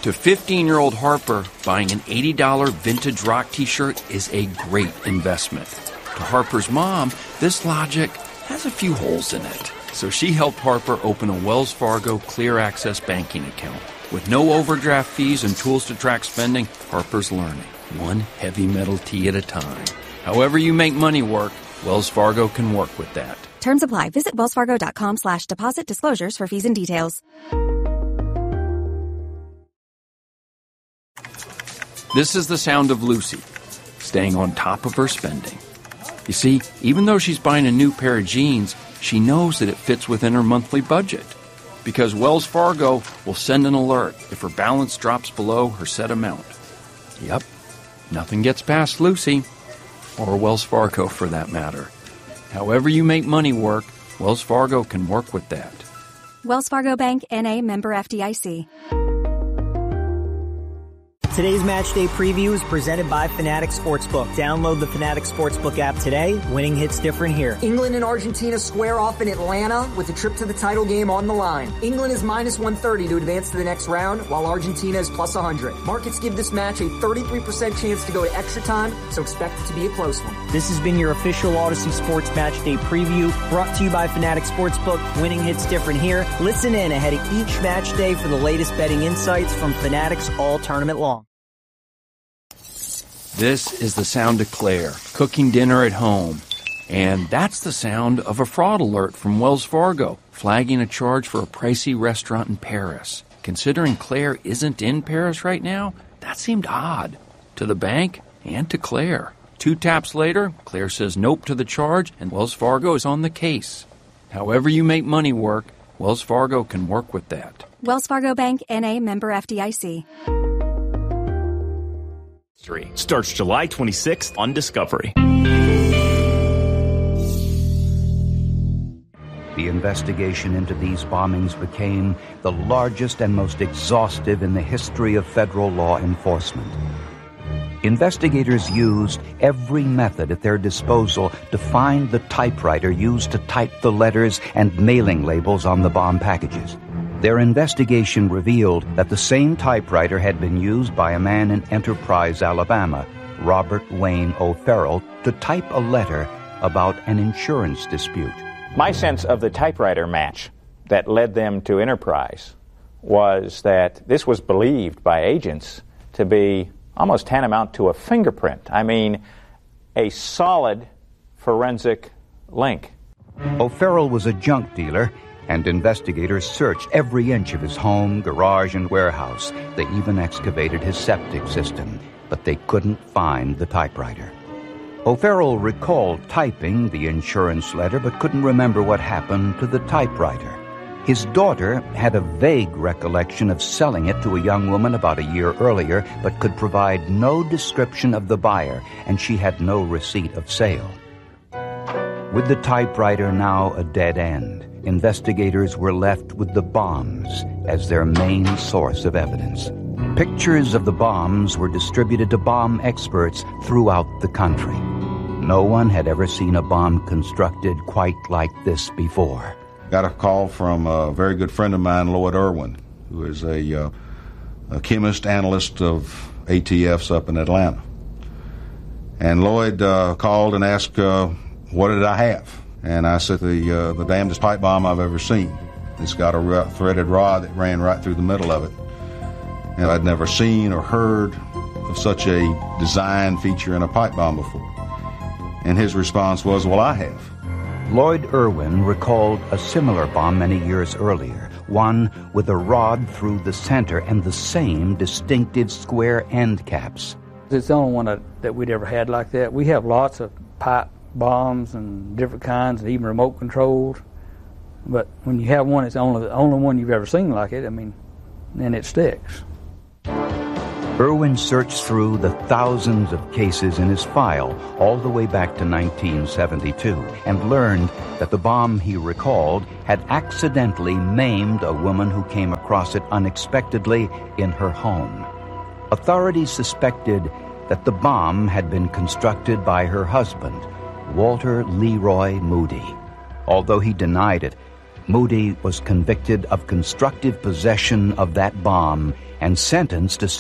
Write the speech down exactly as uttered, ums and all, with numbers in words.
To fifteen-year-old Harper, buying an eighty dollars vintage rock t-shirt is a great investment. To Harper's mom, this logic has a few holes in it. So she helped Harper open a Wells Fargo Clear Access banking account. With no overdraft fees and tools to track spending, Harper's learning, one heavy metal tea at a time. However you make money work, Wells Fargo can work with that. Terms apply. Visit wellsfargo.com slash deposit disclosures for fees and details. This is the sound of Lucy, staying on top of her spending. You see, even though she's buying a new pair of jeans, she knows that it fits within her monthly budget. Because Wells Fargo will send an alert if her balance drops below her set amount. Yep, nothing gets past Lucy, or Wells Fargo for that matter. However you make money work, Wells Fargo can work with that. Wells Fargo Bank, N A, member F D I C. Today's match day preview is presented by Fanatics Sportsbook. Download the Fanatics Sportsbook app today. Winning hits different here. England and Argentina square off in Atlanta with a trip to the title game on the line. England is minus one thirty to advance to the next round, while Argentina is plus one hundred. Markets give this match a thirty-three percent chance to go to extra time, so expect it to be a close one. This has been your official Odyssey Sports Match Day preview, brought to you by Fanatics Sportsbook. Winning hits different here. Listen in ahead of each match day for the latest betting insights from Fanatics all tournament long. This is the sound of Claire, cooking dinner at home. And that's the sound of a fraud alert from Wells Fargo, flagging a charge for a pricey restaurant in Paris. Considering Claire isn't in Paris right now, that seemed odd. To the bank and to Claire. Two taps later, Claire says nope to the charge, and Wells Fargo is on the case. However you make money work, Wells Fargo can work with that. Wells Fargo Bank, N A, member F D I C. Starts July twenty-sixth on Discovery. The investigation into these bombings became the largest and most exhaustive in the history of federal law enforcement. Investigators used every method at their disposal to find the typewriter used to type the letters and mailing labels on the bomb packages. Their investigation revealed that the same typewriter had been used by a man in Enterprise, Alabama, Robert Wayne O'Farrell, to type a letter about an insurance dispute. My sense of the typewriter match that led them to Enterprise was that this was believed by agents to be almost tantamount to a fingerprint. I mean, a solid forensic link. O'Farrell was a junk dealer, and investigators searched every inch of his home, garage, and warehouse. They even excavated his septic system, but they couldn't find the typewriter. O'Farrell recalled typing the insurance letter, but couldn't remember what happened to the typewriter. His daughter had a vague recollection of selling it to a young woman about a year earlier, but could provide no description of the buyer, and she had no receipt of sale. With the typewriter now a dead end, investigators were left with the bombs as their main source of evidence. Pictures of the bombs were distributed to bomb experts throughout the country. No one had ever seen a bomb constructed quite like this before. Got a call from a very good friend of mine, Lloyd Irwin, who is a, uh, a chemist analyst of A T Fs up in Atlanta. And Lloyd uh, called and asked, uh, what did I have? And I said, the uh, the damnedest pipe bomb I've ever seen. It's got a threaded rod that ran right through the middle of it. And I'd never seen or heard of such a design feature in a pipe bomb before. And his response was, well, I have. Lloyd Irwin recalled a similar bomb many years earlier, one with a rod through the center and the same distinctive square end caps. It's the only one that, that we'd ever had like that. We have lots of pipe bombs and different kinds, and even remote controlled. But when you have one, it's only the only one you've ever seen like it. I mean, and it sticks. Irwin searched through the thousands of cases in his file all the way back to nineteen seventy-two and learned that the bomb he recalled had accidentally maimed a woman who came across it unexpectedly in her home. Authorities suspected that the bomb had been constructed by her husband, Walter Leroy Moody. Although he denied it, Moody was convicted of constructive possession of that bomb and sentenced to